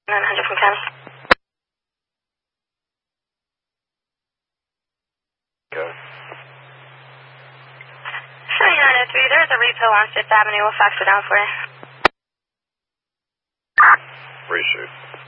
900 from County. Go. 7903, there's a repo on 5th Avenue. We'll fax it down for you. Appreciate it.